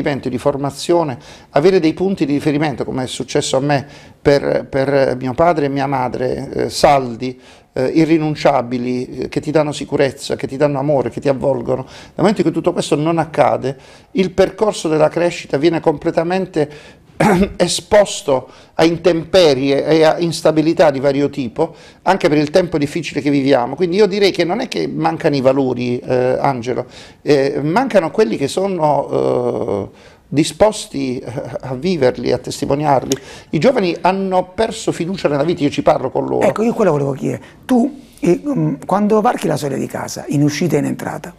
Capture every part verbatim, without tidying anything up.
approfondimento, di formazione, avere dei punti di riferimento, come è successo a me per, per mio padre e mia madre, eh, saldi, eh, irrinunciabili, eh, che ti danno sicurezza, che ti danno amore, che ti avvolgono. Nel momento in cui tutto questo non accade, il percorso della crescita viene completamente esposto a intemperie e a instabilità di vario tipo, anche per il tempo difficile che viviamo. Quindi io direi che non è che mancano i valori, eh, Angelo, eh, mancano quelli che sono eh, disposti a viverli, a testimoniarli. I giovani hanno perso fiducia nella vita, io ci parlo con loro. Ecco, io quello volevo chiedere. Tu, eh, quando varchi la soglia di casa, in uscita e in entrata,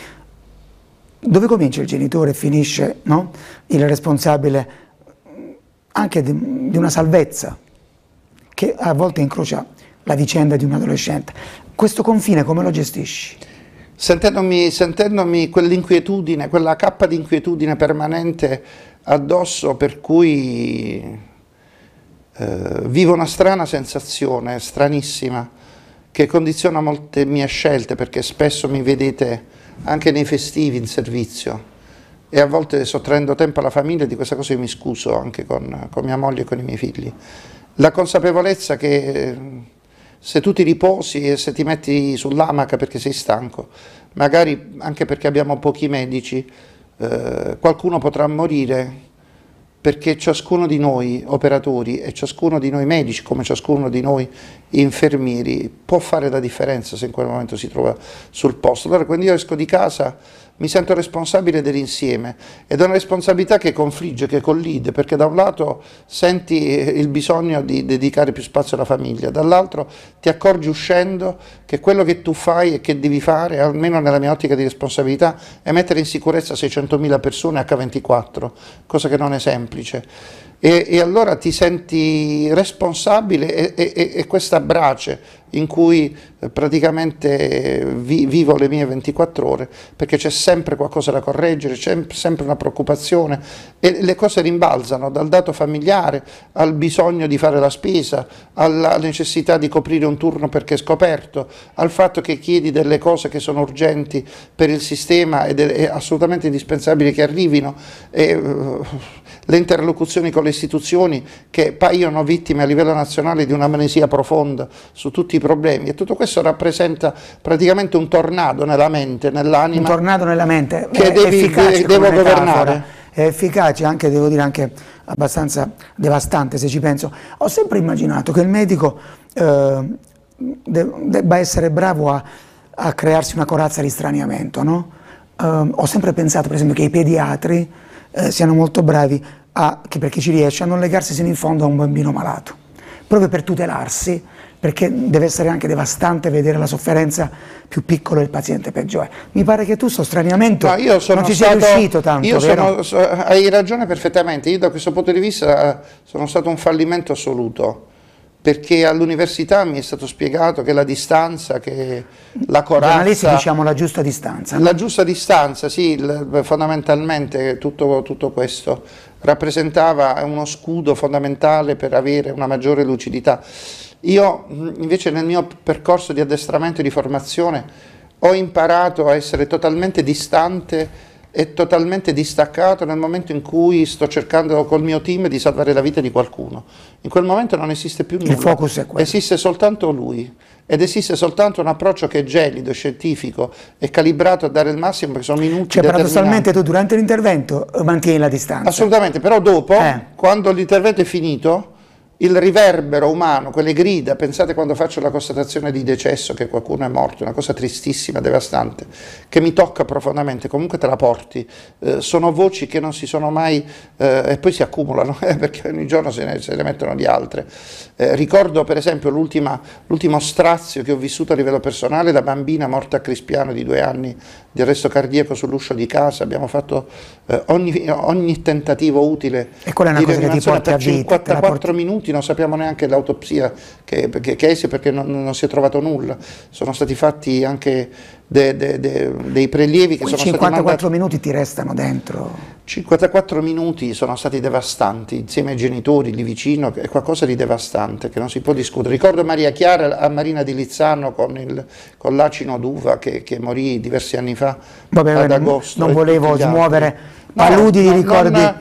dove comincia il genitore e finisce, no? Il responsabile anche di, di una salvezza che a volte incrocia la vicenda di un adolescente. Questo confine come lo gestisci? Sentendomi, sentendomi quell'inquietudine, quella cappa di inquietudine permanente addosso, per cui eh, vivo una strana sensazione, stranissima, che condiziona molte mie scelte, perché spesso mi vedete anche nei festivi in servizio, e a volte sottraendo tempo alla famiglia. Di questa cosa io mi scuso anche con, con mia moglie e con i miei figli. La consapevolezza che se tu ti riposi e se ti metti sull'amaca perché sei stanco, magari anche perché abbiamo pochi medici, eh, qualcuno potrà morire, perché ciascuno di noi operatori e ciascuno di noi medici, come ciascuno di noi infermieri, può fare la differenza se in quel momento si trova sul posto. Allora quando io esco di casa mi sento responsabile dell'insieme, ed è una responsabilità che confligge, che collide, perché da un lato senti il bisogno di dedicare più spazio alla famiglia, dall'altro ti accorgi uscendo che quello che tu fai e che devi fare, almeno nella mia ottica di responsabilità, è mettere in sicurezza seicentomila persone acca ventiquattro, cosa che non è semplice. E, e allora ti senti responsabile, e, e, e questa brace in cui eh, praticamente vi, vivo le mie ventiquattro ore, perché c'è sempre qualcosa da correggere, c'è sempre una preoccupazione, e le cose rimbalzano dal dato familiare al bisogno di fare la spesa, alla necessità di coprire un turno perché è scoperto, al fatto che chiedi delle cose che sono urgenti per il sistema ed è, è assolutamente indispensabile che arrivino, e, uh, le interlocuzioni con le istituzioni che paiono vittime a livello nazionale di un'amnesia profonda su tutti i problemi, e tutto questo rappresenta praticamente un tornado nella mente, nell'anima. Un tornado nella mente, che è devi, efficace de, devo governare. È efficace, anche devo dire anche abbastanza devastante se ci penso. Ho sempre immaginato che il medico eh, de, debba essere bravo a, a crearsi una corazza di straniamento, no? Eh, ho sempre pensato per esempio che i pediatri eh, siano molto bravi a, che per chi ci riesce, a non legarsi sino in fondo a un bambino malato, proprio per tutelarsi, perché deve essere anche devastante vedere la sofferenza più piccola e il paziente peggiore. Mi pare che tu sto straniamento no, io sono non ci stato, sei riuscito tanto, io vero? sono, hai ragione perfettamente, io da questo punto di vista sono stato un fallimento assoluto, perché all'università mi è stato spiegato che la distanza, che la corazza... Giornalisti diciamo la giusta distanza. La giusta distanza, sì, il, fondamentalmente tutto, tutto questo rappresentava uno scudo fondamentale per avere una maggiore lucidità. Io invece nel mio percorso di addestramento e di formazione ho imparato a essere totalmente distante e totalmente distaccato nel momento in cui sto cercando col mio team di salvare la vita di qualcuno. In quel momento non esiste più nulla, il focus è quello. Esiste soltanto lui, ed esiste soltanto un approccio che è gelido, scientifico e calibrato a dare il massimo, perché sono minuti cioè paradossalmente determinanti. Tu durante l'intervento mantieni la distanza. Assolutamente, però dopo, eh. quando l'intervento è finito, il riverbero umano, quelle grida, pensate quando faccio la constatazione di decesso che qualcuno è morto, una cosa tristissima, devastante, che mi tocca profondamente, comunque te la porti, eh, sono voci che non si sono mai, eh, e poi si accumulano, eh, perché ogni giorno se ne, se ne mettono di altre. Eh, ricordo per esempio l'ultimo strazio che ho vissuto a livello personale, la bambina morta a Crispiano di due anni di arresto cardiaco sull'uscio di casa, abbiamo fatto eh, ogni, ogni tentativo utile e quella è una di cosa che ti porta a vita, cinquantaquattro minuti, non sappiamo neanche l'autopsia che, che, che esce, perché non, non si è trovato nulla, sono stati fatti anche de, de, de, dei prelievi che sono cinquantaquattro stati mandati. Minuti ti restano dentro. cinquantaquattro minuti sono stati devastanti, insieme ai genitori lì vicino, è qualcosa di devastante che non si può discutere. Ricordo Maria Chiara a Marina di Lizzano con, il, con l'acino d'uva che, che morì diversi anni fa. Vabbè, ad non, agosto, non volevo smuovere paludi di no, ricordi. Non,